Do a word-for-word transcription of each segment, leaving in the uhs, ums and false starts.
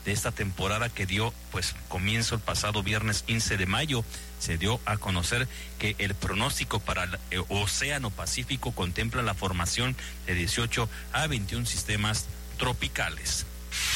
de esta temporada que dio pues comienzo el pasado viernes quince de mayo. Se dio a conocer que el pronóstico para el Océano Pacífico contempla la formación de dieciocho a veintiún sistemas tropicales.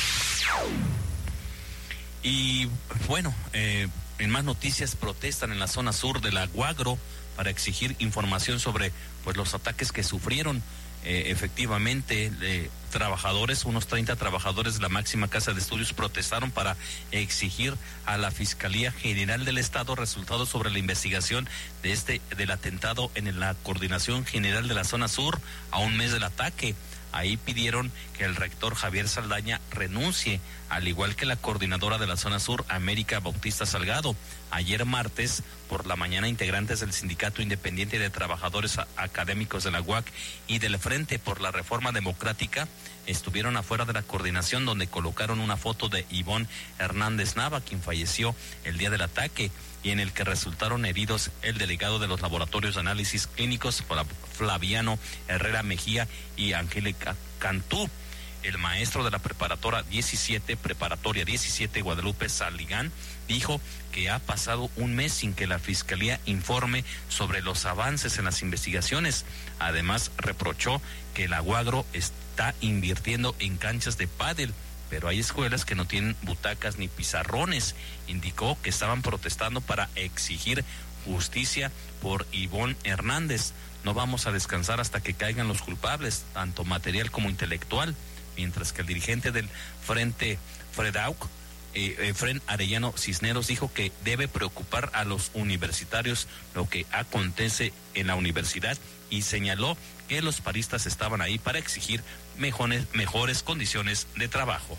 Y bueno, eh, en más noticias, protestan en la zona sur de la Guagro para exigir información sobre pues los ataques que sufrieron. Eh, efectivamente, eh, trabajadores, unos treinta trabajadores de la máxima casa de estudios protestaron para exigir a la Fiscalía General del Estado resultados sobre la investigación de este del atentado en la Coordinación General de la Zona Sur a un mes del ataque. Ahí pidieron que el rector Javier Saldaña renuncie, al igual que la coordinadora de la Zona Sur, América Bautista Salgado. Ayer martes, por la mañana, integrantes del Sindicato Independiente de Trabajadores Académicos de la U A C y del Frente por la Reforma Democrática estuvieron afuera de la coordinación, donde colocaron una foto de Ivonne Hernández Nava, quien falleció el día del ataque, y en el que resultaron heridos el delegado de los laboratorios de análisis clínicos, Flaviano Herrera Mejía, y Angélica Cantú. El maestro de la preparatoria diecisiete, preparatoria diecisiete, Guadalupe Saligán, dijo que ha pasado un mes sin que la Fiscalía informe sobre los avances en las investigaciones. Además, reprochó que la Guagro está invirtiendo en canchas de pádel, pero hay escuelas que no tienen butacas ni pizarrones. Indicó que estaban protestando para exigir justicia por Ivonne Hernández. No vamos a descansar hasta que caigan los culpables, tanto material como intelectual. Mientras que el dirigente del Frente Fredauk, eh, Efren Arellano Cisneros, dijo que debe preocupar a los universitarios lo que acontece en la universidad, y señaló que los paristas estaban ahí para exigir mejores, mejores condiciones de trabajo.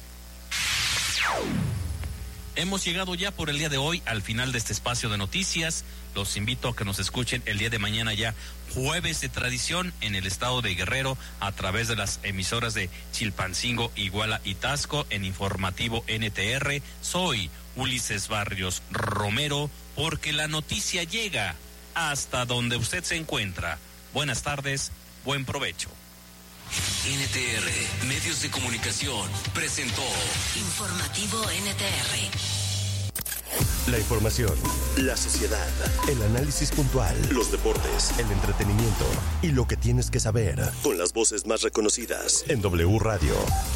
Hemos llegado ya por el día de hoy al final de este espacio de noticias. Los invito a que nos escuchen el día de mañana, ya jueves de tradición, en el estado de Guerrero, a través de las emisoras de Chilpancingo, Iguala y Taxco, en Informativo N T R. Soy Ulises Barrios Romero, porque la noticia llega hasta donde usted se encuentra. Buenas tardes, buen provecho. N T R, Medios de Comunicación, presentó Informativo N T R. La información, la sociedad, el análisis puntual, los deportes, el entretenimiento y lo que tienes que saber, con las voces más reconocidas en W Radio.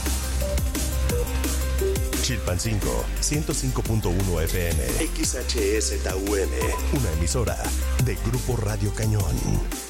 Chilpancingo, ciento cinco punto uno F M, X H S T U M, una emisora de Grupo Radio Cañón.